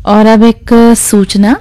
और अब एक सूचना।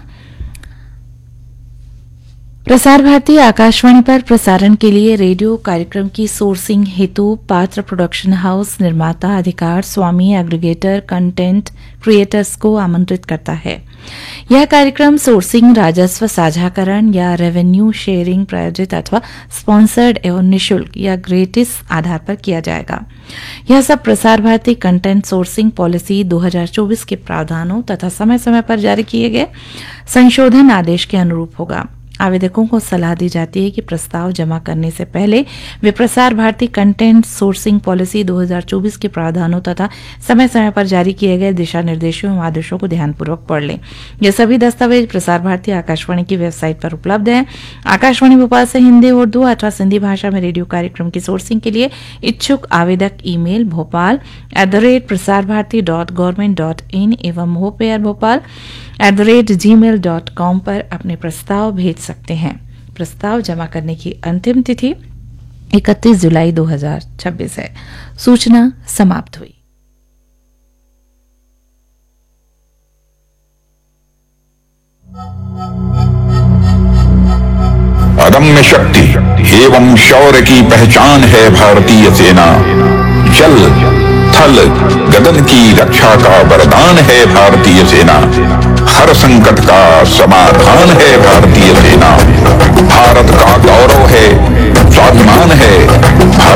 प्रसार भारती आकाशवाणी पर प्रसारण के लिए रेडियो कार्यक्रम की सोर्सिंग हेतु पात्र प्रोडक्शन हाउस, निर्माता, अधिकार स्वामी, एग्रीगेटर, कंटेंट क्रिएटर्स को आमंत्रित करता है। यह कार्यक्रम सोर्सिंग, राजस्व साझाकरण या रेवेन्यू शेयरिंग प्रायोजित अथवा स्पॉन्सर्ड एवं निःशुल्क या ग्रेटिस आधार पर किया जाएगा। यह सब Prasar Bharati content sourcing policy 2024 के प्रावधानों तथा समय समय पर जारी किए गए संशोधन आदेश के अनुरूप होगा। आवेदकों को सलाह दी जाती है कि प्रस्ताव जमा करने से पहले वे Prasar Bharati content sourcing policy 2024 के प्रावधानों तथा समय समय पर जारी किए गए दिशा निर्देशों एवं आदेशों को ध्यानपूर्वक पढ़ लें। ये सभी दस्तावेज प्रसार भारती आकाशवाणी की वेबसाइट पर उपलब्ध हैं। आकाशवाणी भोपाल से हिंदी, उर्दू अथवा सिंधी भाषा में रेडियो कार्यक्रम की सोर्सिंग के लिए इच्छुक आवेदक ईमेल bhopal@prasarbharati.government.in एवं hopearbhopal@gmail.com पर अपने प्रस्ताव भेज सकते हैं। प्रस्ताव जमा करने की अंतिम तिथि 31 जुलाई 2026 है। सूचना समाप्त हुई। अदम्य शक्ति एवं शौर्य की पहचान है भारतीय सेना। जल, थल, गगन की रक्षा का वरदान है भारतीय सेना। हर संकट का समाधान है भारतीय सेना। भारत का गौरव है, स्वाभिमान है।